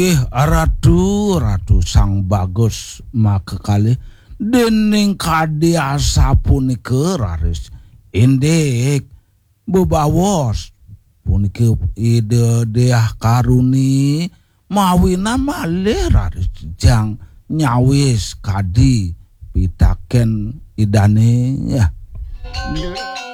Inggih ratu sang bagus makekali dening kadiasa punika raris indik bebawos puniki ide deah karuni mawina malih raris jang nyawis kadi pitaken idane ya.